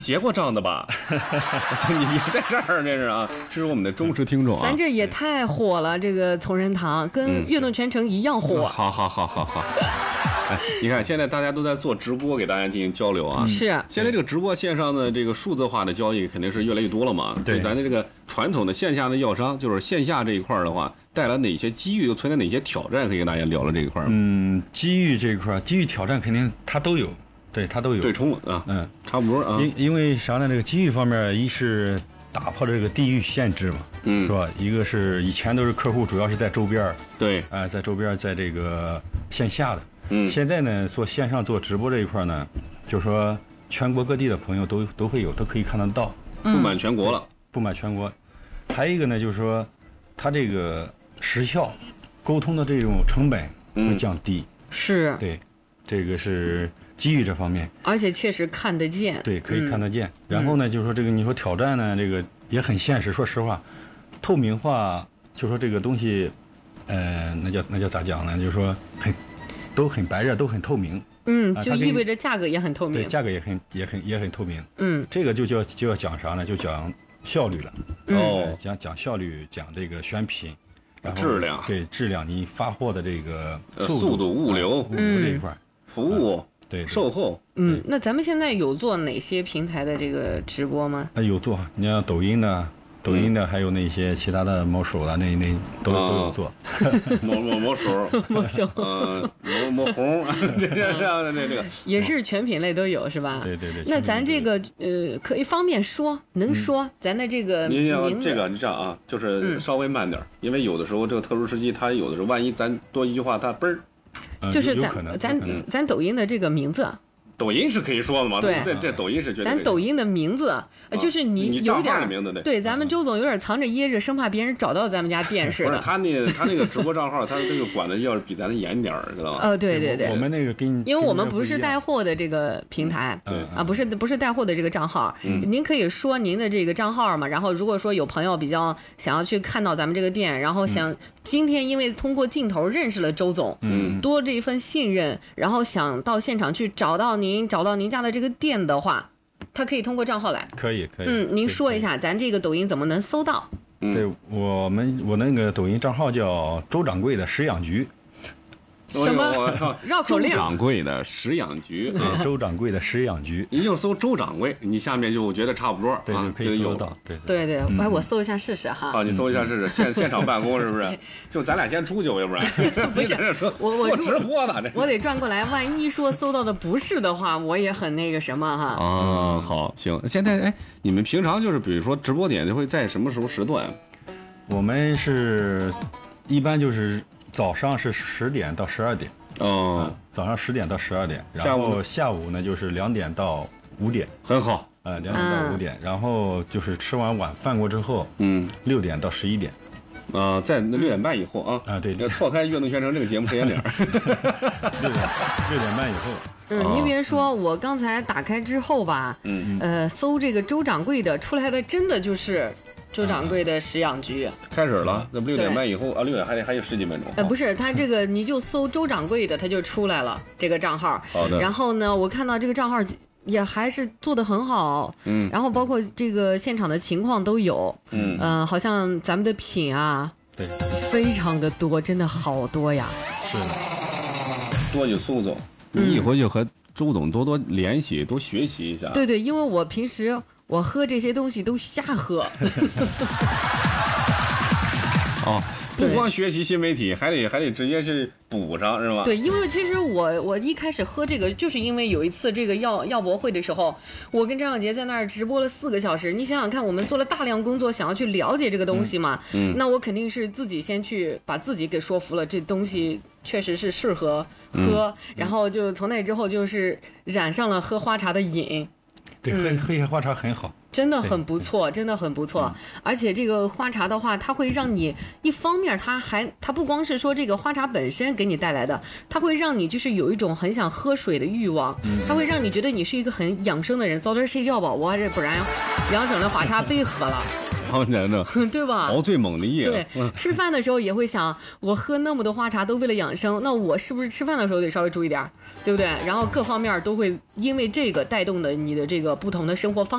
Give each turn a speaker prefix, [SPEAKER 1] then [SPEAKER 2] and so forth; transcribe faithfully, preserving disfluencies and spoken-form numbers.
[SPEAKER 1] 结过账的吧？你别在这儿，这是啊，这是我们的忠实听众啊。
[SPEAKER 2] 咱这也太火了，这个同仁堂跟悦动全城一样火。
[SPEAKER 1] 嗯、好好好好好。哎，你看现在大家都在做直播，给大家进行交流啊。
[SPEAKER 2] 是。
[SPEAKER 1] 现在这个直播线上的这个数字化的交易肯定是越来越多了嘛。对。咱的这个传统的线下的药商，就是线下这一块的话，带来哪些机遇，又存在哪些挑战，可以跟大家聊聊这一块。
[SPEAKER 3] 嗯，机遇这一块，机遇挑战肯定它都有。对，它都有
[SPEAKER 1] 对冲啊，嗯，差不多啊。
[SPEAKER 3] 因因为啥呢？这个机遇方面，一是打破这个地域限制嘛，嗯，是吧？一个是以前都是客户主要是在周边，
[SPEAKER 1] 对，
[SPEAKER 3] 啊、呃，在周边，在这个线下的，
[SPEAKER 1] 嗯，
[SPEAKER 3] 现在呢，做线上做直播这一块呢，就是说全国各地的朋友都都会有，都可以看得到，
[SPEAKER 1] 布满全国了，
[SPEAKER 3] 布满全国。还有一个呢，就是说它这个时效、沟通的这种成本会降低，
[SPEAKER 2] 嗯、是，
[SPEAKER 3] 对，这个是。机遇这方面，
[SPEAKER 2] 而且确实看得见，
[SPEAKER 3] 对，可以看得见。嗯、然后呢，就是说这个你说挑战呢，这个也很现实。说实话，透明化，就说这个东西，呃，那叫那叫咋讲呢？就是说很都很白热，都很透明。
[SPEAKER 2] 嗯，就意味着价格也很透明。
[SPEAKER 3] 对，价格也很也很也很透明。
[SPEAKER 2] 嗯，
[SPEAKER 3] 这个就叫就要讲啥呢？就讲效率了。
[SPEAKER 1] 哦、
[SPEAKER 3] 嗯，讲讲效率，讲这个选品，然后
[SPEAKER 1] 质量，
[SPEAKER 3] 对质量，你发货的这个速度、
[SPEAKER 1] 速度物流、
[SPEAKER 3] 物流这一块，
[SPEAKER 1] 服务。
[SPEAKER 3] 对，
[SPEAKER 1] 售后，
[SPEAKER 2] 嗯，那咱们现在有做哪些平台的这个直播吗？
[SPEAKER 3] 啊，有做，你像抖音的，抖音的，还有那些其他的某手的，那那都都有做。
[SPEAKER 1] 某某某手，
[SPEAKER 2] 某手，
[SPEAKER 1] 呃，某某红，这这这样的这个
[SPEAKER 2] 也是全品类都有，是吧？
[SPEAKER 3] 对对对。
[SPEAKER 2] 那咱这个呃，可以方便说，能说咱的这个
[SPEAKER 1] 您要这个你这样啊，就是稍微慢点，因为有的时候这个特殊时期，它有的时候万一咱多一句话，它嘣儿。
[SPEAKER 2] 就是咱咱咱抖音的这个名字，
[SPEAKER 1] 抖音是可以说的嘛？
[SPEAKER 2] 对，
[SPEAKER 1] 这这抖音是绝对。
[SPEAKER 2] 咱抖音的名字，就是你有点
[SPEAKER 1] 名字
[SPEAKER 2] 对，咱们周总有点藏着掖着，生怕别人找到咱们家店似的。
[SPEAKER 1] 不是他那他那个直播账号，他这个管的要比咱严点儿，知道吗？
[SPEAKER 2] 呃，对对对，
[SPEAKER 3] 我们那个跟
[SPEAKER 2] 因为我们不是带货的这个平台，
[SPEAKER 3] 对
[SPEAKER 2] 啊，不是不是带货的这个账号，您可以说您的这个账号嘛。然后如果说有朋友比较想要去看到咱们这个店，然后想。今天因为通过镜头认识了周总，
[SPEAKER 1] 嗯，
[SPEAKER 2] 多这一份信任，然后想到现场去找到您，找到您家的这个店的话，他可以通过账号来。
[SPEAKER 3] 可以可以。
[SPEAKER 2] 嗯，您说一下，咱这个抖音怎么能搜到？
[SPEAKER 3] 对我们，我那个抖音账号叫周掌柜的食养局。
[SPEAKER 2] 什么绕口令？
[SPEAKER 1] 周掌柜的食养局，
[SPEAKER 3] 对，周掌柜的食养局，
[SPEAKER 1] 你就搜周掌柜，你下面就我觉得差不多，
[SPEAKER 3] 对，就可以搜到，对
[SPEAKER 2] 对对，哎，我搜一下试试哈。
[SPEAKER 1] 啊，你搜一下试试，现现场办公是不是？就咱俩先出去，要不然
[SPEAKER 2] 不是我我
[SPEAKER 1] 做直播呢，这
[SPEAKER 2] 我得转过来，万一说搜到的不是的话，我也很那个什么哈。
[SPEAKER 1] 啊，好，行，现在哎，你们平常就是比如说直播点就会在什么时候时段？
[SPEAKER 3] 我们是一般就是早上是十点到十二点。
[SPEAKER 1] 哦、嗯，
[SPEAKER 3] 早上十点到十二点，然后下午呢就是两点到五点，
[SPEAKER 1] 很好，
[SPEAKER 3] 呃，两点到五点，然后就是吃完晚饭过之后，
[SPEAKER 1] 嗯，
[SPEAKER 3] 六点到十一点，
[SPEAKER 1] 啊、呃，在六点半以后啊，
[SPEAKER 3] 啊对，
[SPEAKER 1] 要错开悦动全城这个节目时间点，
[SPEAKER 3] 六点六点半以后，
[SPEAKER 2] 嗯，您别说，我刚才打开之后吧，
[SPEAKER 1] 嗯
[SPEAKER 2] 呃，搜这个周掌柜的出来的真的就是。周掌柜的食养局
[SPEAKER 1] 开始了，那不六点半以后啊，六点还得还有十几分钟。
[SPEAKER 2] 呃，不是，他这个你就搜周掌柜的，他就出来了这个账号。
[SPEAKER 1] 好的。
[SPEAKER 2] 然后呢，我看到这个账号也还是做得很好，
[SPEAKER 1] 嗯。
[SPEAKER 2] 然后包括这个现场的情况都有，
[SPEAKER 1] 嗯。
[SPEAKER 2] 呃，好像咱们的品啊，
[SPEAKER 3] 对，
[SPEAKER 2] 非常的多，真的好多呀。
[SPEAKER 3] 是的。
[SPEAKER 1] 多就苏总，你以后就和周总多多联系，多学习一下。
[SPEAKER 2] 对对，因为我平时。我喝这些东西都瞎喝。
[SPEAKER 1] 哦，不光学习新媒体，还得还得直接去补上，是吧？
[SPEAKER 2] 对，因为其实我我一开始喝这个，就是因为有一次这个药药博会的时候，我跟张小杰在那儿直播了四个小时。你想想看，我们做了大量工作，想要去了解这个东西嘛，
[SPEAKER 1] 嗯，嗯
[SPEAKER 2] 那我肯定是自己先去把自己给说服了，这东西确实是适合喝，
[SPEAKER 1] 嗯、
[SPEAKER 2] 然后就从那之后就是染上了喝花茶的瘾。
[SPEAKER 3] 对，喝喝一下花茶很好，
[SPEAKER 2] 真的很不错，真的很不错。而且这个花茶的话，它会让你一方面，它还它不光是说这个花茶本身给你带来的，它会让你就是有一种很想喝水的欲望，它会让你觉得你是一个很养生的人。早点睡觉吧，我这不然两整的花茶白喝了。
[SPEAKER 1] 常年的，
[SPEAKER 2] 对吧？
[SPEAKER 1] 熬最猛的夜。
[SPEAKER 2] 对，吃饭的时候也会想，我喝那么多花茶都为了养生，那我是不是吃饭的时候得稍微注意点，对不对？然后各方面都会因为这个带动的你的这个不同的生活方式。